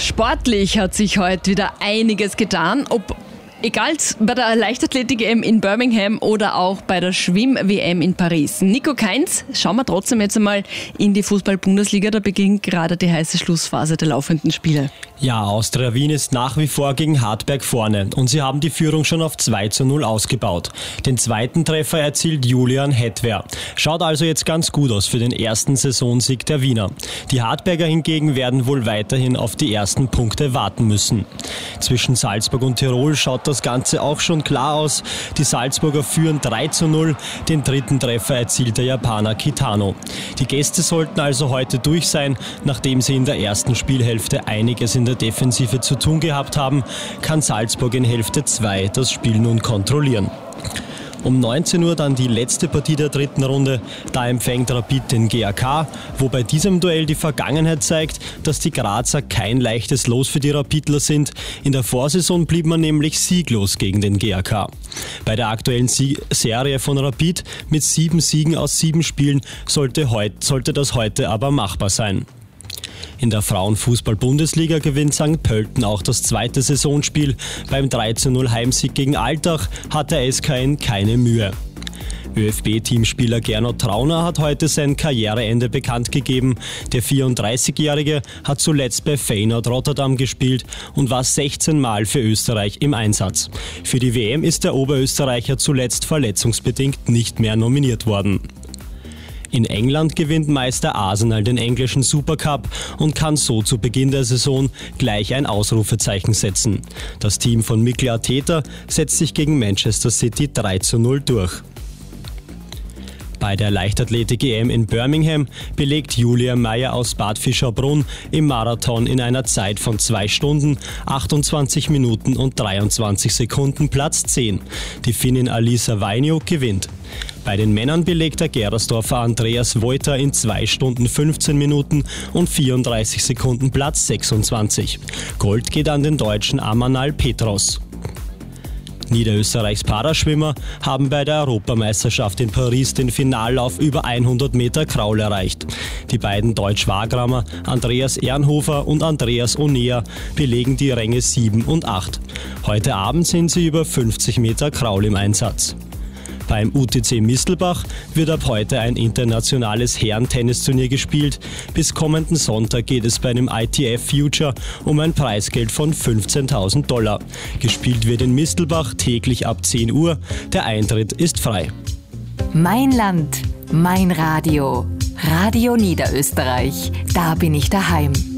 Sportlich hat sich heute wieder einiges getan, egal bei der Leichtathletik-WM in Birmingham oder auch bei der Schwimm-WM in Paris. Nico Kainz, schauen wir trotzdem jetzt einmal in die Fußball-Bundesliga. Da beginnt gerade die heiße Schlussphase der laufenden Spiele. Ja, Austria Wien ist nach wie vor gegen Hartberg vorne und sie haben die Führung schon auf 2:0 ausgebaut. Den zweiten Treffer erzielt Julian Hetwer. Schaut also jetzt ganz gut aus für den ersten Saisonsieg der Wiener. Die Hartberger hingegen werden wohl weiterhin auf die ersten Punkte warten müssen. Zwischen Salzburg und Tirol schaut das Ganze auch schon klar aus. Die Salzburger führen 3:0. Den dritten Treffer erzielt der Japaner Kitano. Die Gäste sollten also heute durch sein. Nachdem sie in der ersten Spielhälfte einiges in der Defensive zu tun gehabt haben, kann Salzburg in Hälfte 2 das Spiel nun kontrollieren. Um 19 Uhr dann die letzte Partie der dritten Runde. Da empfängt Rapid den GAK, wo bei diesem Duell die Vergangenheit zeigt, dass die Grazer kein leichtes Los für die Rapidler sind. In der Vorsaison blieb man nämlich sieglos gegen den GAK. Bei der aktuellen Serie von Rapid mit 7 Siegen aus 7 Spielen sollte das heute aber machbar sein. In der Frauenfußball-Bundesliga gewinnt St. Pölten auch das zweite Saisonspiel. Beim 3:0 Heimsieg gegen Altach hat der SKN keine Mühe. ÖFB-Teamspieler Gernot Trauner hat heute sein Karriereende bekannt gegeben. Der 34-Jährige hat zuletzt bei Feyenoord Rotterdam gespielt und war 16 Mal für Österreich im Einsatz. Für die WM ist der Oberösterreicher zuletzt verletzungsbedingt nicht mehr nominiert worden. In England gewinnt Meister Arsenal den englischen Supercup und kann so zu Beginn der Saison gleich ein Ausrufezeichen setzen. Das Team von Mikel Arteta setzt sich gegen Manchester City 3:0 durch. Bei der Leichtathletik-EM in Birmingham belegt Julia Meyer aus Bad Fischerbrunn im Marathon in einer Zeit von 2 Stunden, 28 Minuten und 23 Sekunden Platz 10. Die Finnin Alisa Vainio gewinnt. Bei den Männern belegt der Gerersdorfer Andreas Voita in 2 Stunden 15 Minuten und 34 Sekunden Platz 26. Gold geht an den Deutschen Amanal Petros. Niederösterreichs Paraschwimmer haben bei der Europameisterschaft in Paris den Finallauf über 100 Meter Kraul erreicht. Die beiden Deutsch-Wagrammer Andreas Ehrenhofer und Andreas Onea belegen die Ränge 7 und 8. Heute Abend sind sie über 50 Meter Kraul im Einsatz. Beim UTC Mistelbach wird ab heute ein internationales Herren-Tennisturnier gespielt. Bis kommenden Sonntag geht es bei dem ITF Future um ein Preisgeld von $15.000. Gespielt wird in Mistelbach täglich ab 10 Uhr. Der Eintritt ist frei. Mein Land, mein Radio. Radio Niederösterreich. Da bin ich daheim.